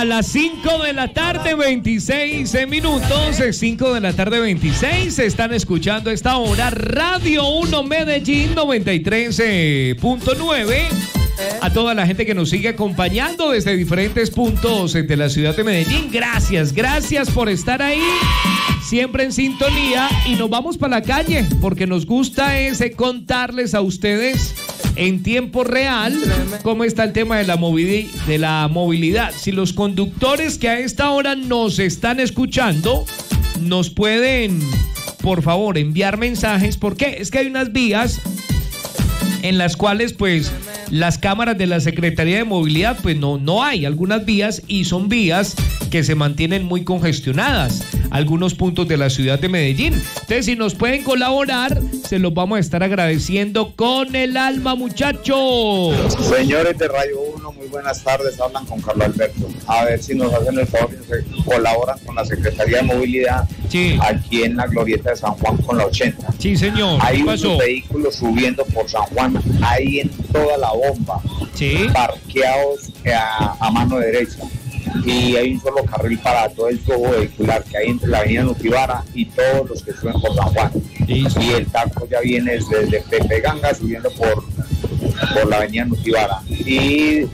las 5 de la tarde, 26 minutos. 5 de la tarde, 26. Están escuchando a esta hora Radio 1 Medellín 93.9. A toda la gente que nos sigue acompañando desde diferentes puntos de la ciudad de Medellín. Gracias por estar ahí. Siempre en sintonía. Y nos vamos para la calle porque nos gusta contarles a ustedes en tiempo real cómo está el tema de la movilidad. Si los conductores que a esta hora nos están escuchando nos pueden, por favor, enviar mensajes, porque es que hay unas vías en las cuales pues las cámaras de la Secretaría de Movilidad pues no hay algunas vías, y son vías que se mantienen muy congestionadas, algunos puntos de la ciudad de Medellín. Entonces, si nos pueden colaborar, se los vamos a estar agradeciendo con el alma, muchachos. Señores de Radio 1, muy buenas tardes, hablan con Carlos Alberto. A ver si nos hacen el favor y colaboran con la Secretaría de Movilidad, sí, aquí en la glorieta de San Juan con la 80. Sí, señor. Hay unos vehículos subiendo por San Juan, ahí en toda la bomba, sí, parqueados a mano derecha. Y hay un solo carril para todo el flujo vehicular que hay entre la avenida Nutibara y todos los que suben por San Juan. Sí. Y el taco ya viene desde Pepe Ganga subiendo por la avenida Nutibara. Y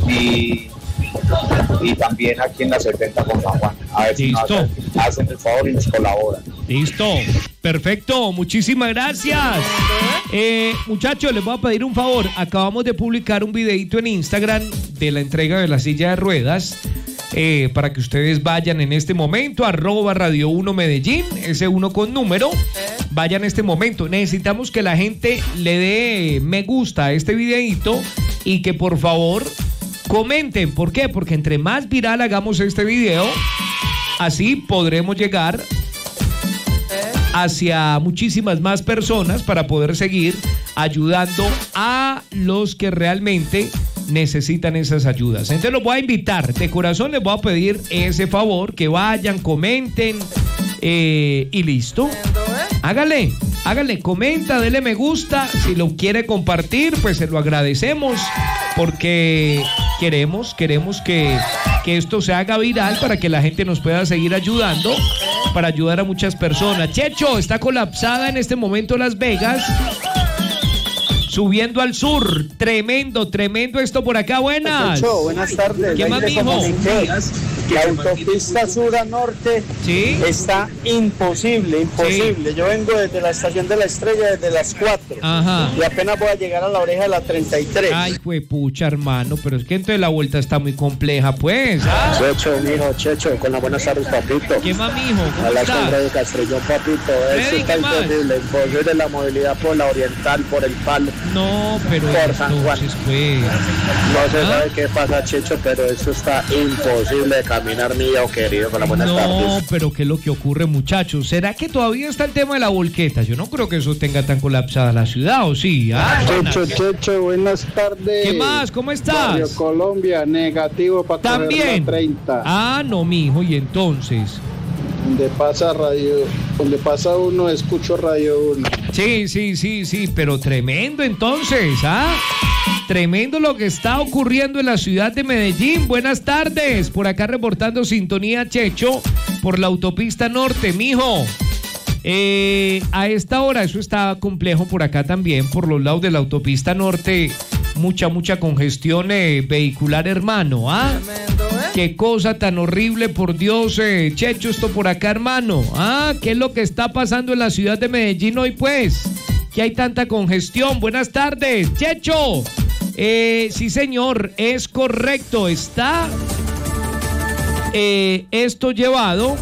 también aquí en la 70 con San Juan. A ver si nos hacen el favor y nos colaboran. Listo, perfecto, muchísimas gracias. Muchachos, les voy a pedir un favor. Acabamos de publicar un videito en Instagram de la entrega de la silla de ruedas, para que ustedes vayan en este momento, @Radio 1 Medellín, ese 1 con número. Vayan en este momento. Necesitamos que la gente le dé me gusta a este videito y que por favor comenten. ¿Por qué? Porque entre más viral hagamos este video, así podremos llegar hacia muchísimas más personas para poder seguir ayudando a los que realmente necesitan esas ayudas. Entonces los voy a invitar, de corazón les voy a pedir ese favor, que vayan, comenten, y listo. Hágale, comenta, dele me gusta. Si lo quiere compartir, pues se lo agradecemos, porque queremos que esto se haga viral para que la gente nos pueda seguir ayudando, para ayudar a muchas personas. Checho, está colapsada en este momento Las Vegas, subiendo al sur. Tremendo esto por acá. Buenas. Checho, buenas tardes. ¿Qué más, mijo? La autopista sur a norte, ¿sí?, está imposible. Sí. Yo vengo desde la estación de La Estrella desde las 4. Ajá. Y apenas voy a llegar a la oreja de la 33. Ay, juepucha, hermano, pero es que entonces la vuelta está muy compleja, pues. Checho, con las buenas tardes, papito. ¿Qué más, mijo? A la sombra de Castrillón, papito. Eso está imposible la movilidad por la oriental, por el Palo. No, pero por San Juan. Pues. No se sabe qué pasa, Checho, pero eso está imposible de caminar, mío querido, con las buenas tardes. No, pero ¿qué es lo que ocurre, muchachos? ¿Será que todavía está el tema de la volqueta? Yo no creo que eso tenga tan colapsada la ciudad, ¿o sí? Checho, buenas tardes. ¿Qué más? ¿Cómo estás? Radio Colombia, negativo para también. 30. Ah, no, mijo, y entonces. Donde pasa uno, escucho Radio 1. Sí, pero tremendo entonces, ¿ah? Tremendo lo que está ocurriendo en la ciudad de Medellín. Buenas tardes, por acá reportando sintonía, Checho, por la autopista norte, mijo. A esta hora eso está complejo por acá también, por los lados de la autopista norte. Mucha congestión vehicular, hermano, ¿ah? Qué cosa tan horrible, por Dios, Checho, esto por acá, hermano. Ah, ¿qué es lo que está pasando en la ciudad de Medellín hoy, pues? Que hay tanta congestión. Buenas tardes, Checho. Sí, señor, es correcto. Está esto llevado.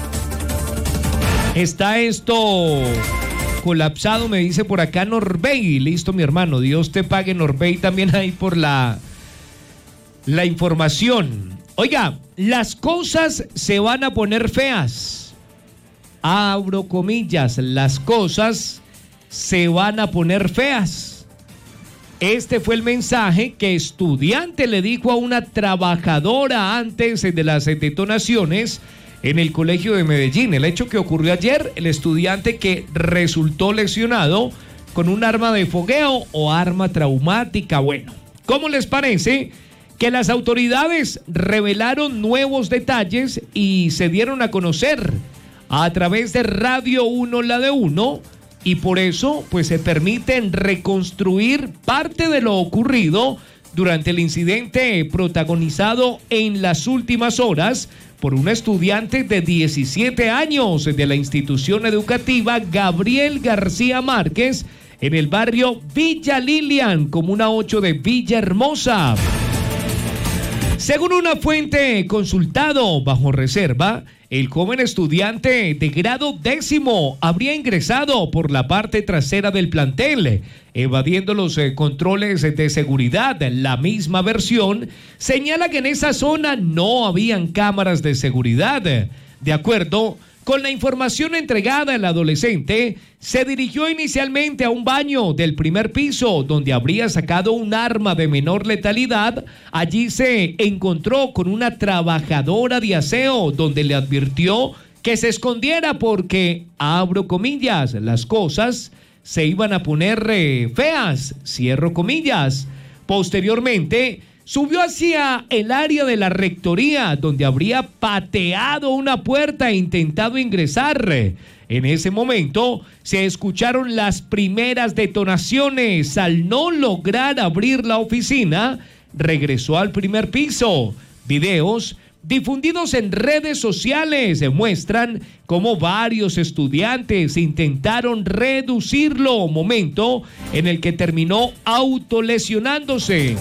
Está esto colapsado, me dice por acá Norbey. Listo, mi hermano, Dios te pague, Norbey, también ahí por la información. Oiga, las cosas se van a poner feas. Abro comillas, las cosas se van a poner feas. Este fue el mensaje que estudiante le dijo a una trabajadora antes de las detonaciones en el colegio de Medellín. El hecho que ocurrió ayer, el estudiante que resultó lesionado con un arma de fogueo o arma traumática. Bueno, ¿cómo les parece que las autoridades revelaron nuevos detalles y se dieron a conocer a través de Radio 1, la de 1, y por eso pues se permiten reconstruir parte de lo ocurrido durante el incidente protagonizado en las últimas horas por un estudiante de 17 años de la institución educativa Gabriel García Márquez en el barrio Villa Lilian, Comuna 8 de Villahermosa. Según una fuente consultado bajo reserva, el joven estudiante de grado 10º habría ingresado por la parte trasera del plantel, evadiendo los controles de seguridad. La misma versión señala que en esa zona no habían cámaras de seguridad. De acuerdo con la información entregada, el adolescente se dirigió inicialmente a un baño del primer piso donde habría sacado un arma de menor letalidad. Allí se encontró con una trabajadora de aseo donde le advirtió que se escondiera porque, abro comillas, las cosas se iban a poner feas, cierro comillas. Posteriormente, subió hacia el área de la rectoría, donde habría pateado una puerta e intentado ingresar. En ese momento se escucharon las primeras detonaciones. Al no lograr abrir la oficina, regresó al primer piso. Videos difundidos en redes sociales demuestran cómo varios estudiantes intentaron reducirlo, momento en el que terminó autolesionándose.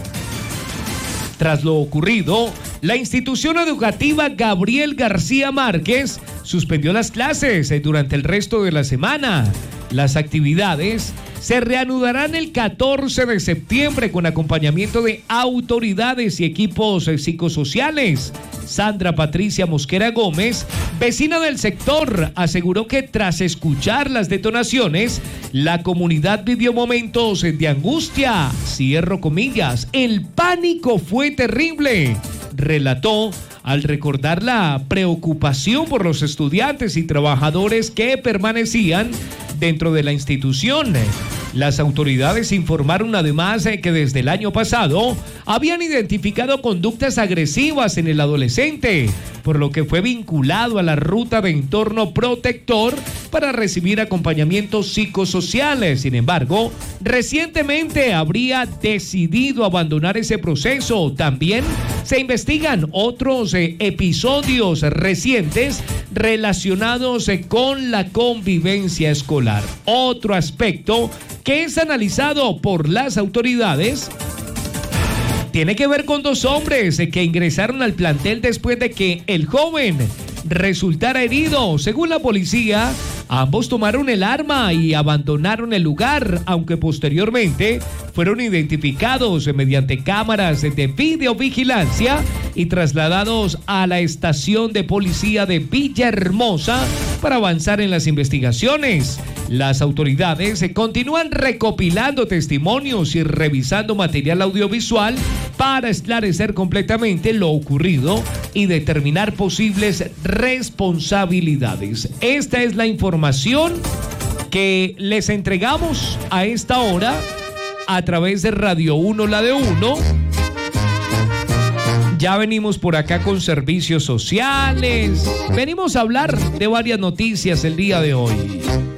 Tras lo ocurrido, la institución educativa Gabriel García Márquez suspendió las clases durante el resto de la semana. Las actividades se reanudarán el 14 de septiembre con acompañamiento de autoridades y equipos psicosociales. Sandra Patricia Mosquera Gómez, vecina del sector, aseguró que tras escuchar las detonaciones, la comunidad vivió momentos de angustia, cierro comillas, el pánico fue terrible, relató al recordar la preocupación por los estudiantes y trabajadores que permanecían dentro de la institución. Las autoridades informaron además que desde el año pasado habían identificado conductas agresivas en el adolescente, por lo que fue vinculado a la ruta de entorno protector para recibir acompañamientos psicosociales. Sin embargo, recientemente habría decidido abandonar ese proceso. También se investigan otros episodios recientes relacionados con la convivencia escolar. Otro aspecto que es analizado por las autoridades tiene que ver con dos hombres que ingresaron al plantel después de que el joven resultara herido. Según la policía, ambos tomaron el arma y abandonaron el lugar, aunque posteriormente fueron identificados mediante cámaras de videovigilancia y trasladados a la estación de policía de Villahermosa para avanzar en las investigaciones. Las autoridades continúan recopilando testimonios y revisando material audiovisual para esclarecer completamente lo ocurrido y determinar posibles responsabilidades. Esta es la información que les entregamos a esta hora a través de Radio 1, la de 1. Ya venimos por acá con servicios sociales. Venimos a hablar de varias noticias el día de hoy.